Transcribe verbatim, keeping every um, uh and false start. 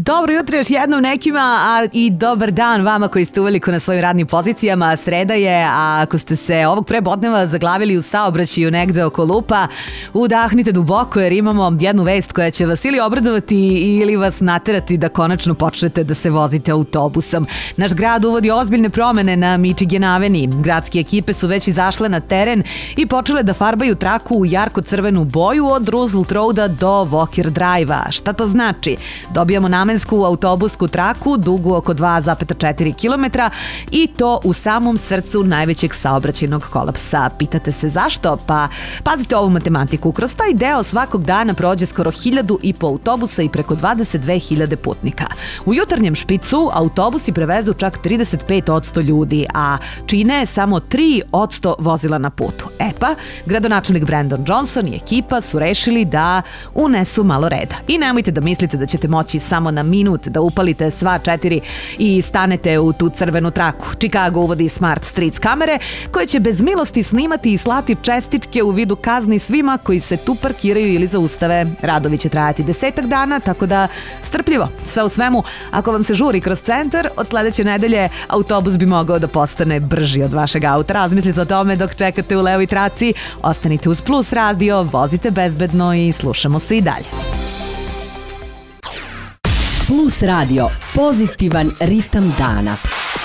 Dobro jutro još jednom nekima, a i dobar dan vama koji ste uveliko na svojim radnim pozicijama. Sreda je, a ako ste se ovog prebodneva zaglavili u saobraćaju negde oko lupa, udahnite duboko jer imamo jednu vest koja će vas ili obradovati ili vas naterati da konačno počnete da se vozite autobusom. Naš grad uvodi ozbiljne promene na Michigan Avenue. Gradske ekipe su već izašle na teren i počele da farbaju traku u jarko-crvenu boju od Roosevelt Roada do Walker Drive-a. Šta to znači? Dobijamo namensku autobusku traku dugu oko dva zarez četiri kilometra i to u samom srcu najvećeg saobraćajnog kolapsa. Pitate se zašto? Pa pazite ovu matematiku. Kroz taj deo svakog dana prođe skoro hiljadu i po autobusa i preko dvadeset dve hiljade putnika. U jutarnjem špicu autobusi prevezu čak trideset pet posto ljudi, a čine samo tri posto vozila na putu. E pa, gradonačelnik Brandon Johnson i ekipa su rešili da unesu malo reda. I nemojte da mislite da ćete moći samo na minut da upalite sva četiri i stanete u tu crvenu traku. Chicago uvodi Smart Streets kamere koje će bez milosti snimati i slati čestitke u vidu kazni svima koji se tu parkiraju ili zaustave. Radovi će trajati desetak dana, tako da strpljivo. Sve u svemu, ako vam se žuri kroz centar, od sledeće nedelje autobus bi mogao da postane brži od vašeg auta. Razmislite o tome dok čekate u levoj traci. Ostanite uz Plus radio, vozite bezbedno i slušamo se i dalje. Plus radio, pozitivan ritam dana.